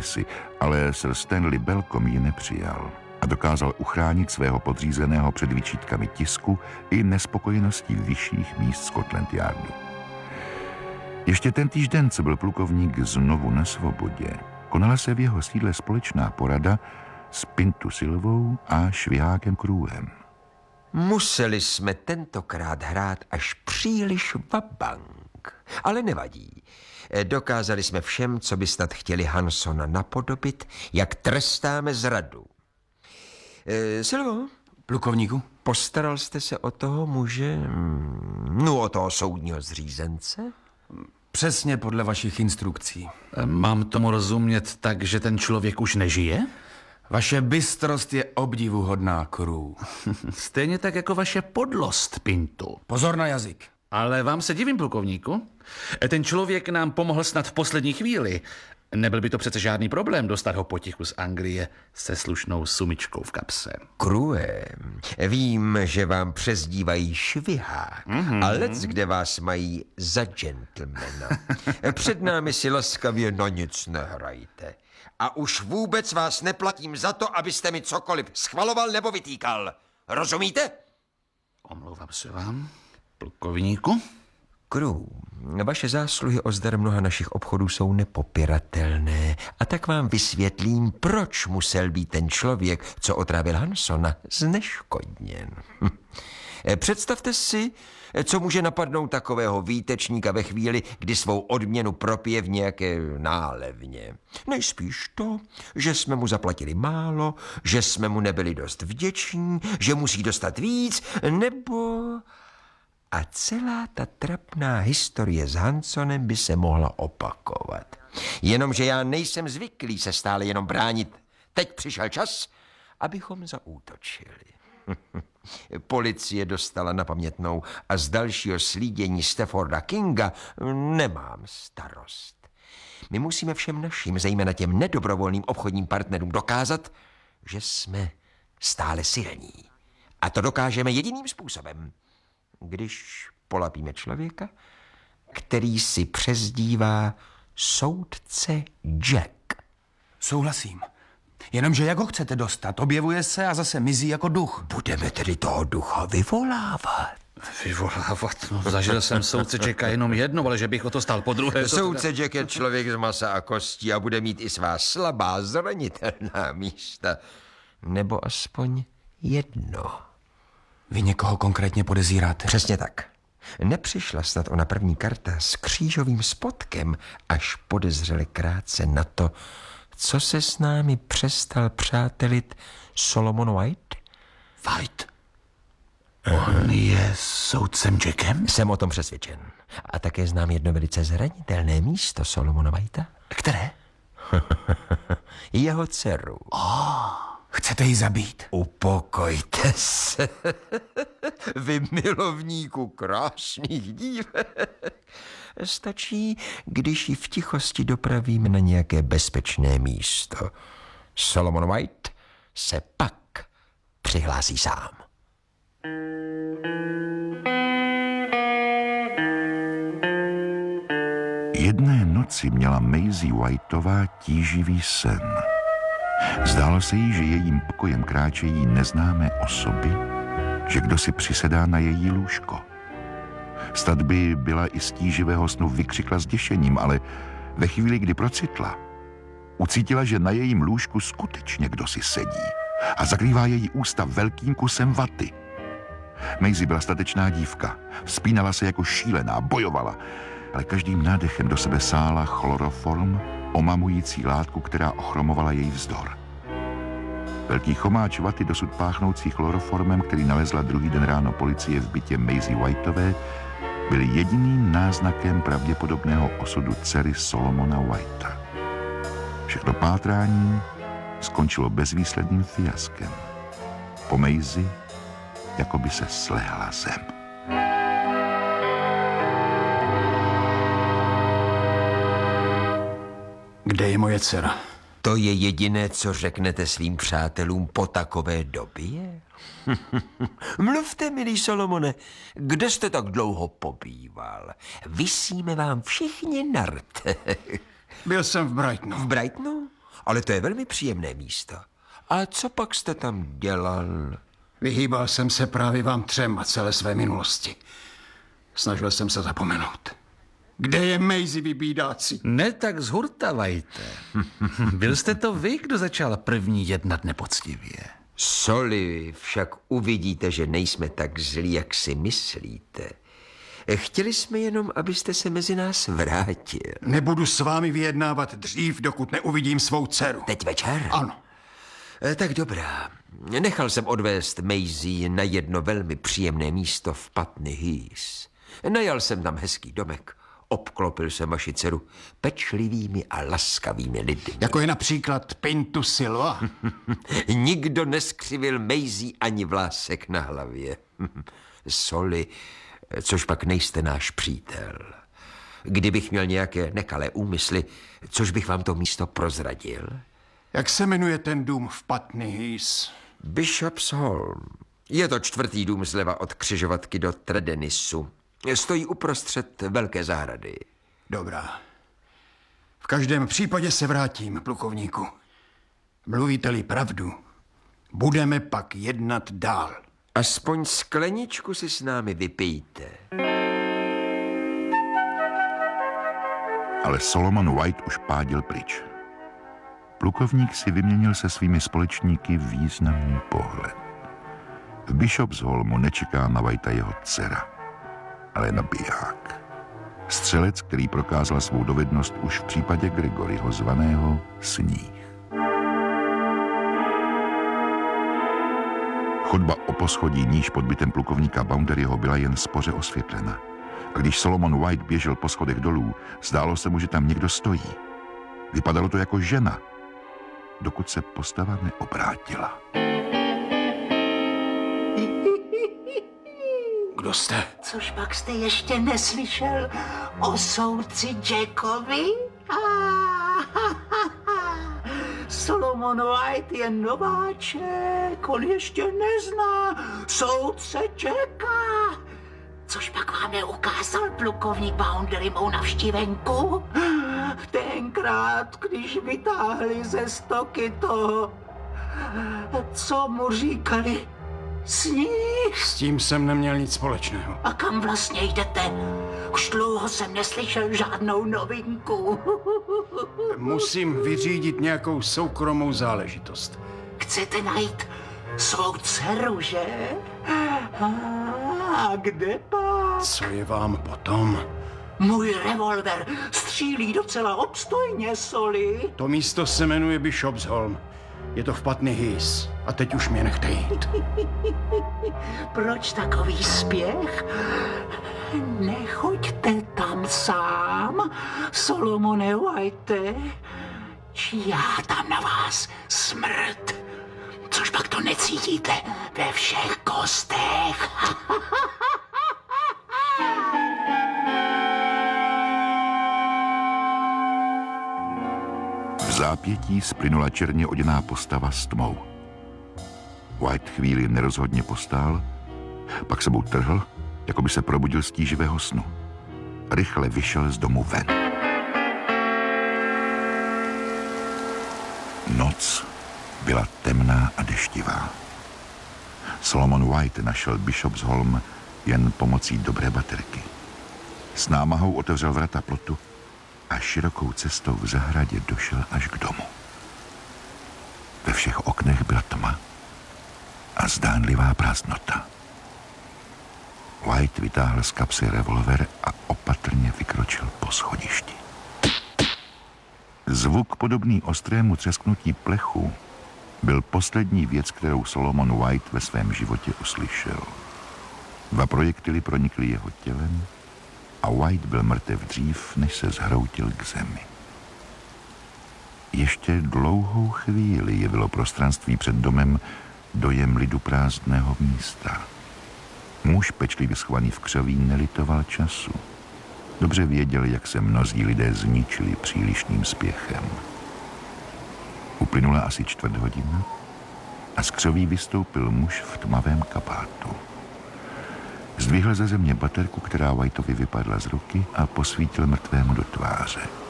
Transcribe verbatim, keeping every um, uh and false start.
demisi, ale Sir Stanley Balcombe ji nepřijal a dokázal uchránit svého podřízeného před vyčítkami tisku i nespokojeností vyšších míst Scotland Yardu. Ještě tentýž den, co byl plukovník znovu na svobodě, konala se v jeho sídle společná porada s Pintu Silvou a Švihákem Crewem. Museli jsme tentokrát hrát až příliš vabank, ale nevadí. Dokázali jsme všem, co by snad chtěli Hansona napodobit, jak trestáme zradu. E, Silvo? Plukovníku? Postaral jste se o toho muže, no o toho soudního zřízence? Přesně podle vašich instrukcí. Mám tomu rozumět tak, že ten člověk už nežije? Vaše bystrost je obdivuhodná, Crew. Stejně tak jako vaše podlost, Pintu. Pozor na jazyk. Ale vám se divím, plukovníku. Ten člověk nám pomohl snad v poslední chvíli. Nebyl by to přece žádný problém dostat ho potichu z Anglie se slušnou sumičkou v kapse. Crewe, vím, že vám přezdívají Švihák, mm-hmm. a lec, kde vás mají za gentlemana. Před námi si laskavě na nic nehrajte. A už vůbec vás neplatím za to, abyste mi cokoliv schvaloval nebo vytýkal. Rozumíte? Omlouvám se vám, plukovníku. Crew, vaše zásluhy o zdar mnoha našich obchodů jsou nepopiratelné a tak vám vysvětlím, proč musel být ten člověk, co otrávil Hansona, zneškodněn. Představte si, co může napadnout takového výtečníka ve chvíli, kdy svou odměnu propije v nějaké nálevně. Nejspíš to, že jsme mu zaplatili málo, že jsme mu nebyli dost vděční, že musí dostat víc, nebo... A celá ta trapná historie s Hansonem by se mohla opakovat. Jenomže já nejsem zvyklý se stále jenom bránit. Teď přišel čas, abychom zaútočili. Policie dostala na pamětnou a z dalšího slídění Stafforda Kinga nemám starost. My musíme všem našim, zejména těm nedobrovolným obchodním partnerům dokázat, že jsme stále silní. A to dokážeme jediným způsobem. Když polapíme člověka, který si přezdívá soudce Jack. Souhlasím. Jenomže jak ho chcete dostat? Objevuje se a zase mizí jako duch. Budeme tedy toho ducha vyvolávat. Vyvolávat? No, zažil jsem soudce Jacka jenom jednou, ale že bych o to stál po druhé. Soudce Jack je člověk z masa a kostí a bude mít i svá slabá, zranitelná místa. Nebo aspoň jedno. Vy někoho konkrétně podezíráte? Přesně tak. Nepřišla snad ona první karta s křížovým spodkem, až podezřele krátce na to, co se s námi přestal přátelit Solomon White? White? On je soudcem Jackem? Jsem o tom přesvědčen. A také znám jedno velice zranitelné místo Solomona Whitea. Které? Jeho dceru. Oh. Chcete ji zabít? Upokojte se. Vy milovníku krásných dívek. Stačí, když ji v tichosti dopravíme na nějaké bezpečné místo. Solomon White se pak přihlásí sám. Jedné noci měla Maisie Whiteová tíživý sen. Zdálo se jí, že jejím pokojem kráčejí neznámé osoby, že kdo si přisedá na její lůžko. Snad by byla i z tíživého snu vykřikla zděšením, ale ve chvíli, kdy procitla, ucítila, že na jejím lůžku skutečně kdo si sedí a zakrývá její ústa velkým kusem vaty. Maisie byla statečná dívka, vzpínala se jako šílená, bojovala, ale každým nádechem do sebe sála chloroform, omamující látku, která ochromovala její vzdor. Velký chomáč vaty, dosud páchnoucí chloroformem, který nalezla druhý den ráno policie v bytě Maisie Whiteové, byl jediným náznakem pravděpodobného osudu dcery Solomona Whitea. Všechno pátrání skončilo bezvýsledným fiaskem. Po Maisie jako by se slehla zem. Kde je moje dcera? To je jediné, co řeknete svým přátelům po takové době? Mluvte, milý Solomone, kde jste tak dlouho pobýval? Visíme vám všichni na rtech. Byl jsem v Brightonu. V Brightonu? ale to je velmi příjemné místo. A co pak jste tam dělal? Vyhýbal jsem se právě vám třem a celé své minulosti. Snažil jsem se zapomenout. Kde je Maisie, vy bídáci? Ne tak zhurtavajte. Byl jste to vy, kdo začal první jednat nepoctivě. Soli, však uvidíte, že nejsme tak zlí, jak si myslíte. Chtěli jsme jenom, abyste se mezi nás vrátil. Nebudu s vámi vyjednávat dřív, dokud neuvidím svou dceru. Teď večer? Ano. E, Tak dobrá. Nechal jsem odvést Maisie na jedno velmi příjemné místo v Putney Heath. Najal jsem tam hezký domek. Obklopil jsem vaši dceru pečlivými a laskavými lidmi. Jako je například Pintu Silva. Nikdo neskřivil Maisie ani vlásek na hlavě. Soli, což pak nejste náš přítel. Kdybych měl nějaké nekalé úmysly, což bych vám to místo prozradil? Jak se jmenuje ten dům v Putney Heath? Bishop's Hall. Je to čtvrtý dům zleva od křižovatky do Tredenisu. Stojí uprostřed velké zahrady. Dobrá. V každém případě se vrátím, plukovníku. Mluvíte-li pravdu, budeme pak jednat dál. Aspoň skleničku si s námi vypijte. Ale Solomon White už pádil pryč. Plukovník si vyměnil se svými společníky významný pohled. V Bishop's Hall mu nečeká na Whitea jeho dcera, ale na biják. Střelec, který prokázal svou dovednost už v případě Gregoryho zvaného Sníh. Chodba o poschodí níž pod bytem plukovníka Boundaryho byla jen spoře osvětlena. A když Solomon White běžel po schodech dolů, zdálo se mu, že tam někdo stojí. Vypadalo to jako žena, dokud se postava neobrátila. Kdo jste? Což pak jste ještě neslyšel o soudci Jackovi? Solomon White je nováček, on ještě nezná soudce Jacka. Což pak vám neukázal plukovník Boundary mou navštívenku? Tenkrát, když vytáhli ze stoky toho, co mu říkali, Sníh. S tím jsem neměl nic společného. A kam vlastně jdete? Už dlouho jsem neslyšel žádnou novinku. Musím vyřídit nějakou soukromou záležitost. Chcete najít svou dceru, že? A kde pak? Co je vám potom? Můj revolver střílí docela obstojně, Soli. To místo se jmenuje Bishop's Hall. Je to v Putney Heath. A teď už mě nechte jít. Proč takový spěch? Nechoďte tam sám, Solomone White. Či já tam na vás smrt. Což pak to necítíte ve všech kostech. V zápětí splynula černě oděná postava s tmou. White chvíli nerozhodně postál, pak sebou trhl, jako by se probudil z tíživého snu. Rychle vyšel z domu ven. Noc byla temná a deštivá. Solomon White našel Bishop's Hall jen pomocí dobré baterky. S námahou otevřel vrata plotu a širokou cestou v zahradě došel až k domu. Ve všech oknech byla tma a zdánlivá prázdnota. White vytáhl z kapsy revolver a opatrně vykročil po schodišti. Zvuk podobný ostrému třesknutí plechu byl poslední věc, kterou Solomon White ve svém životě uslyšel. Dva projektily pronikly jeho tělem a White byl mrtev dřív, než se zhroutil k zemi. Ještě dlouhou chvíli jevilo prostranství před domem dojem lidu prázdného místa. Muž pečlivě schovaný v křoví nelitoval času. Dobře věděl, jak se mnozí lidé zničili přílišným spěchem. Uplynula asi čtvrt hodina a z křoví vystoupil muž v tmavém kabátu. Zdvihl ze země baterku, která Whiteovi vypadla z ruky, a posvítil mrtvému do tváře.